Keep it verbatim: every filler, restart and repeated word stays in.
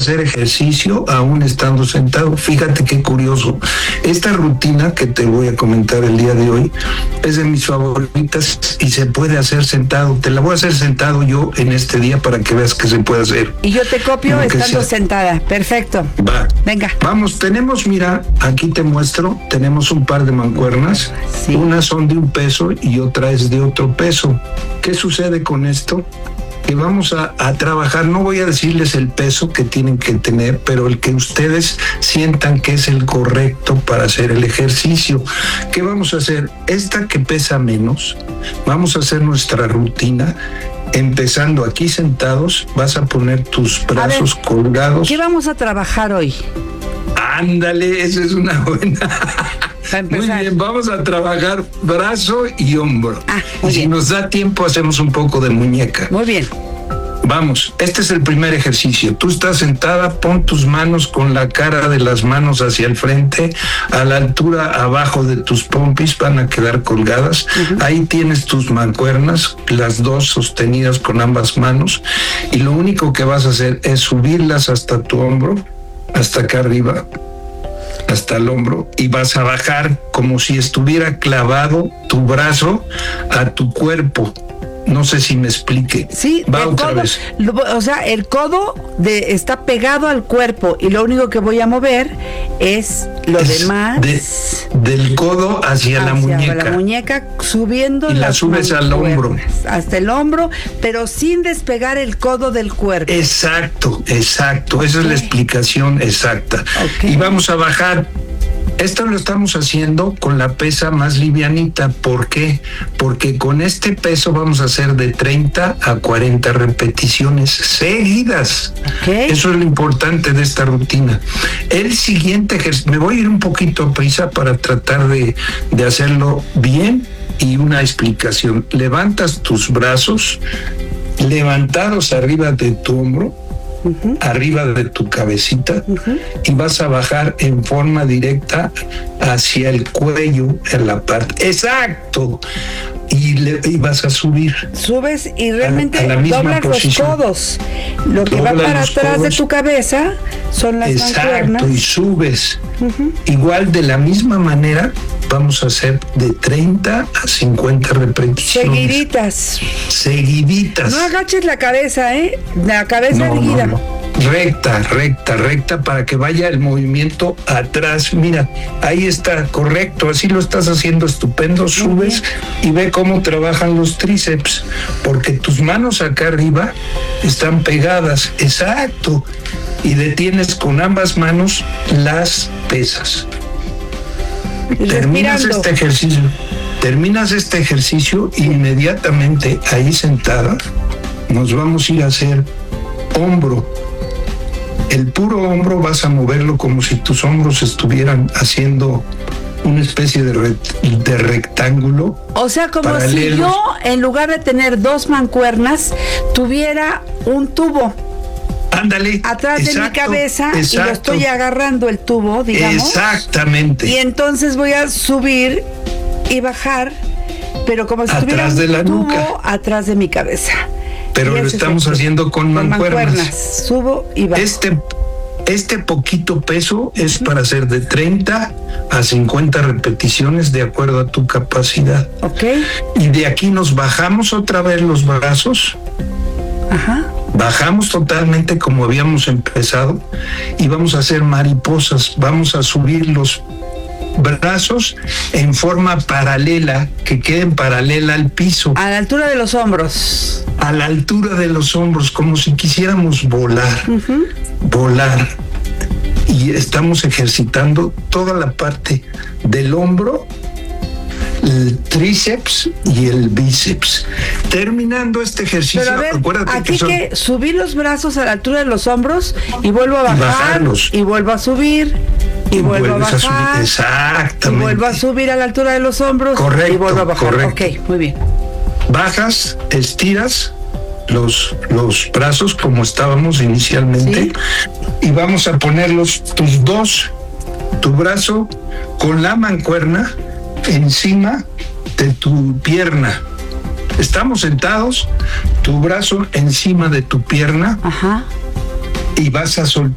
hacer ejercicio aún estando sentado. Fíjate qué curioso. Esta rutina que te voy a comentar el día de hoy es de mis favoritas y se puede hacer sentado. Te la voy a hacer sentado yo en este día para que veas que se puede hacer. Y yo te copio estando sentada. Perfecto. Va. Venga. Vamos, tenemos, mira, aquí te muestro, tenemos un par de mancuernas. Sí. Unas son de un peso y otra es de otro peso. ¿Qué sucede con esto? Que vamos a, a trabajar, no voy a decirles el peso que tienen que tener, pero el que ustedes sientan que es el correcto para hacer el ejercicio. ¿Qué vamos a hacer? Esta que pesa menos, vamos a hacer nuestra rutina. Empezando aquí sentados, vas a poner tus brazos ver, colgados. ¿Qué vamos a trabajar hoy? Ándale, esa es una buena. Muy bien, vamos a trabajar brazo y hombro. Ah, y si bien. nos da tiempo, hacemos un poco de muñeca. Muy bien. Vamos, este es el primer ejercicio. Tú estás sentada, pon tus manos con la cara de las manos hacia el frente, a la altura abajo de tus pompis, van a quedar colgadas. Uh-huh. Ahí tienes tus mancuernas, las dos sostenidas con ambas manos, y lo único que vas a hacer es subirlas hasta tu hombro, hasta acá arriba, hasta el hombro, y vas a bajar como si estuviera clavado tu brazo a tu cuerpo. No sé si me explique. Sí, va el otra codo, vez. O sea, el codo de, está pegado al cuerpo y lo único que voy a mover es lo es demás. De, del codo hacia, hacia la muñeca. la muñeca, subiendo y la subes al hombro. Hasta el hombro, pero sin despegar el codo del cuerpo. Exacto, exacto. Okay. Esa es la explicación exacta. Okay. Y vamos a bajar. Esto lo estamos haciendo con la pesa más livianita. ¿Por qué? Porque con este peso vamos a hacer de treinta a cuarenta repeticiones seguidas. Okay. Eso es lo importante de esta rutina. El siguiente ejercicio, me voy a ir un poquito a prisa para tratar de, de hacerlo bien, y una explicación. Levantas tus brazos levantados arriba de tu hombro, Uh-huh. arriba de tu cabecita, uh-huh. y vas a bajar en forma directa hacia el cuello, en la parte. ¡Exacto! Y, le, y vas a subir. Subes y realmente a, a doblas posición. los codos. Lo que Doblas va para atrás codos. de tu cabeza son las Exacto, mancuernas. y subes. Uh-huh. Igual, de la misma manera, vamos a hacer de treinta a cincuenta repeticiones. Seguiditas. Seguiditas. No agaches la cabeza, ¿eh? La cabeza no, erguida. No, no. Recta, recta, recta, para que vaya el movimiento atrás. Mira, ahí está, correcto, así lo estás haciendo estupendo. Subes y ve cómo trabajan los tríceps, porque tus manos acá arriba están pegadas, exacto, y detienes con ambas manos las pesas. Terminas este ejercicio, terminas este ejercicio, inmediatamente ahí sentada, nos vamos a ir a hacer hombro. El puro hombro vas a moverlo como si tus hombros estuvieran haciendo una especie de, re, de rectángulo. O sea, como paralelos. Si yo, en lugar de tener dos mancuernas, tuviera un tubo. Ándale. Atrás exacto, de mi cabeza, exacto. Y lo estoy agarrando el tubo, digamos. Exactamente. Y entonces voy a subir y bajar, pero como si atrás tuviera un de la tubo nuca. Atrás de mi cabeza. Pero lo estamos es haciendo con, con mancuernas. mancuernas. Subo y bajo. Este, este poquito peso es para hacer de treinta a cincuenta repeticiones de acuerdo a tu capacidad. Ok. Y de aquí nos bajamos otra vez los brazos. Ajá. Bajamos totalmente como habíamos empezado y vamos a hacer mariposas. Vamos a subir los brazos en forma paralela, que queden paralela al piso. A la altura de los hombros. A la altura de los hombros, como si quisiéramos volar. Uh-huh. Volar. Y estamos ejercitando toda la parte del hombro, el tríceps y el bíceps. Terminando este ejercicio, pero a ver, acuérdate aquí que, son... que subir los brazos a la altura de los hombros y vuelvo a bajar, y bajarlos. Y vuelvo a subir. Y, y vuelvo a bajar. A subir. Exactamente. Y vuelvo a subir a la altura de los hombros. Correcto. Y vuelvo a bajar. Correcto. Ok, muy bien. Bajas, estiras los, los brazos como estábamos inicialmente. ¿Sí? Y vamos a ponerlos tus dos, tu brazo con la mancuerna encima de tu pierna. Estamos sentados, tu brazo encima de tu pierna. Ajá. Y vas a soltar